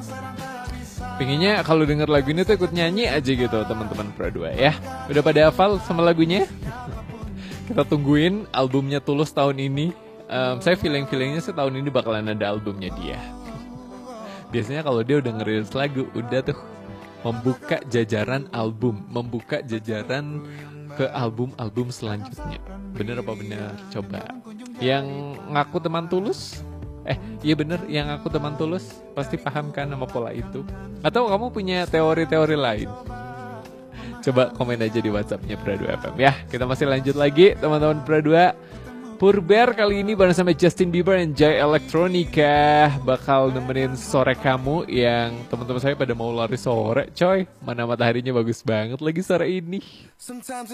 Pinginnya kalau denger lagu ini tuh ikut nyanyi aja gitu teman-teman Pro 2 ya. Udah pada hafal sama lagunya? Kita tungguin albumnya Tulus tahun ini. Saya feelingnya sih tahun ini bakalan ada albumnya dia. Biasanya kalau dia udah ngerilis lagu, udah tuh membuka jajaran album, membuka jajaran ke album-album selanjutnya. Bener apa bener? Coba. Yang ngaku teman Tulus? Iya bener, yang aku teman Tulus pasti paham kan sama pola itu. Atau kamu punya teori-teori lain? Coba komen aja di WhatsAppnya Pro 2 FM ya. Kita masih lanjut lagi teman-teman Pro 2. Purber kali ini bareng sama Justin Bieber and Jay Electronica bakal nemenin sore kamu yang teman-teman saya pada mau lari sore, coy. Mana mataharinya bagus banget lagi sore ini.